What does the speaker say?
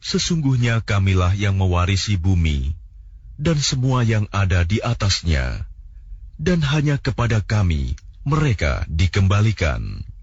Sesungguhnya kamilah yang mewarisi bumi dan semua yang ada di atasnya, dan hanya kepada kami mereka dikembalikan.